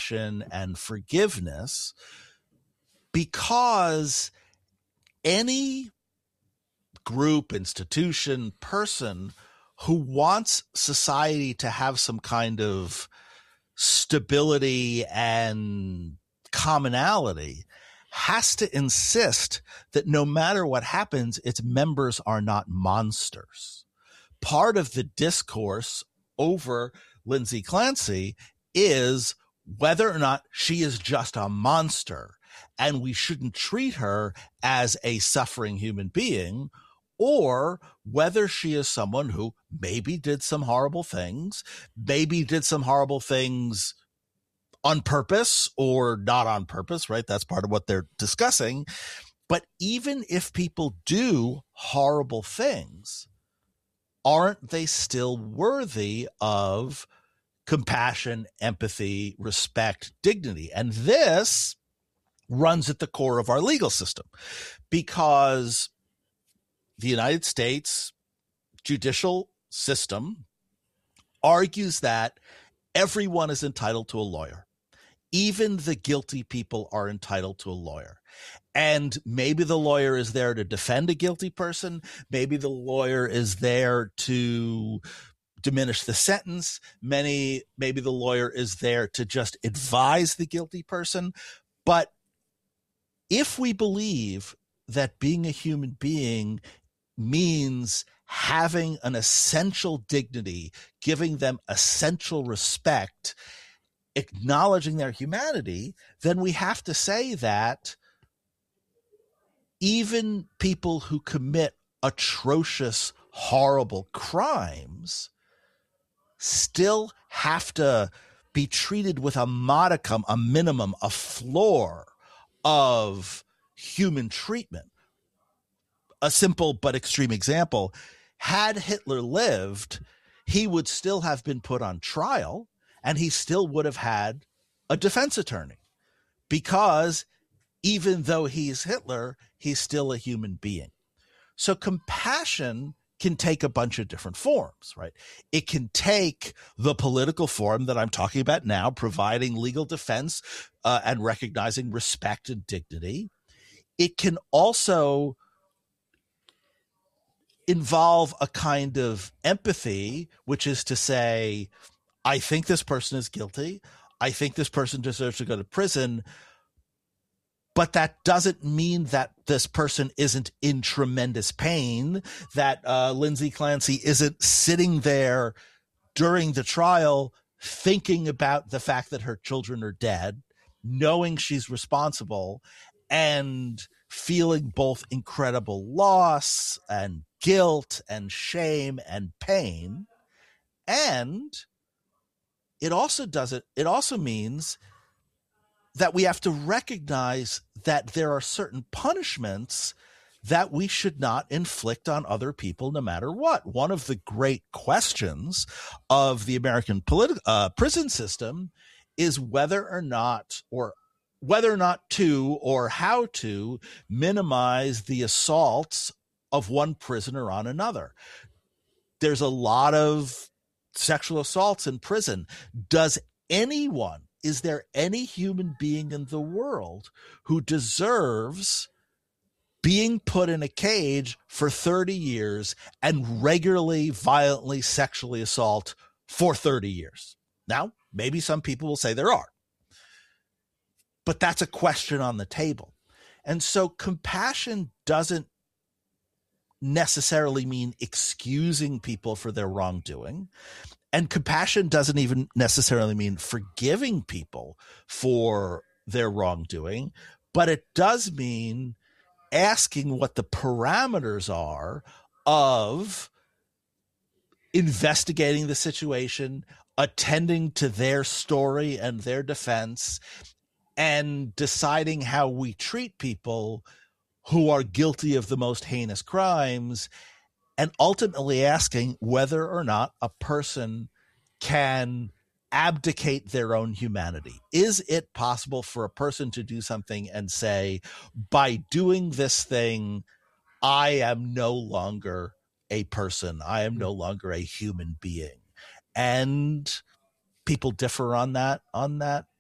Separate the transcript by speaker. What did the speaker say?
Speaker 1: compassion and forgiveness, because any group, institution, person who wants society to have some kind of stability and commonality has to insist that no matter what happens, its members are not monsters. Part of the discourse over Lindsay Clancy is whether or not she is just a monster and we shouldn't treat her as a suffering human being, or whether she is someone who maybe did some horrible things, on purpose or not on purpose, right? That's part of what they're discussing. But even if people do horrible things, aren't they still worthy of compassion, empathy, respect, dignity? And this runs at the core of our legal system, because the United States judicial system argues that everyone is entitled to a lawyer. Even the guilty people are entitled to a lawyer. And maybe the lawyer is there to defend a guilty person. Maybe the lawyer is there to diminish the sentence. Maybe the lawyer is there to just advise the guilty person. But if we believe that being a human being means having an essential dignity, giving them essential respect, acknowledging their humanity, then we have to say that even people who commit atrocious, horrible crimes still have to be treated with a modicum, a minimum, a floor of human treatment. A simple but extreme example: had Hitler lived, he would still have been put on trial and he still would have had a defense attorney, because even though he's Hitler, he's still a human being. So compassion can take a bunch of different forms, right? It can take the political form that I'm talking about now, providing legal defense and recognizing respect and dignity. It can also involve a kind of empathy, which is to say, I think this person is guilty. I think this person deserves to go to prison. But that doesn't mean that this person isn't in tremendous pain, that Lindsay Clancy isn't sitting there during the trial thinking about the fact that her children are dead, knowing she's responsible, and feeling both incredible loss and guilt and shame and pain. And it also means that we have to recognize that there are certain punishments that we should not inflict on other people no matter what. One of the great questions of the American prison system is whether or not to or how to minimize the assaults of one prisoner on another. There's a lot of sexual assaults in prison. Is there any human being in the world who deserves being put in a cage for 30 years and regularly, violently, sexually assault for 30 years? Now, maybe some people will say there are, but that's a question on the table. And so compassion doesn't necessarily mean excusing people for their wrongdoing. And compassion doesn't even necessarily mean forgiving people for their wrongdoing, but it does mean asking what the parameters are of investigating the situation, attending to their story and their defense, and deciding how we treat people who are guilty of the most heinous crimes, and ultimately asking whether or not a person can abdicate their own humanity. Is it possible for a person to do something and say, by doing this thing, I am no longer a person. I am no longer a human being? And people differ on that